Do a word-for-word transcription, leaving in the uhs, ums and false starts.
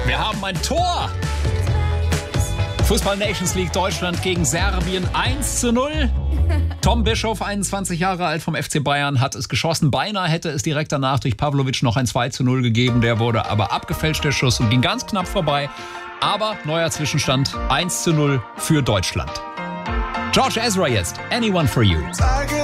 Wir haben ein Tor. Fußball Nations League Deutschland gegen Serbien eins zu null. Tom Bischof, einundzwanzig Jahre alt vom F C Bayern, hat es geschossen. Beinahe hätte es direkt danach durch Pavlovic noch ein zwei zu null gegeben. Der wurde aber abgefälscht, der Schuss, und ging ganz knapp vorbei. Aber neuer Zwischenstand eins zu null für Deutschland. George Ezra jetzt. Anyone for You.